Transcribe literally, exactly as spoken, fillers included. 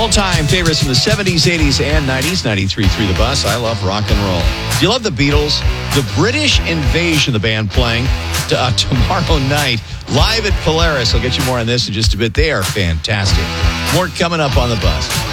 All-time favorites from the seventies, eighties, and nineties. ninety-three point three The Bus. I love rock and roll. Do you love the Beatles? The British Invasion, the band playing uh, tomorrow night live at Polaris. I'll get you more on this in just a bit. They are fantastic. More coming up on The Bus.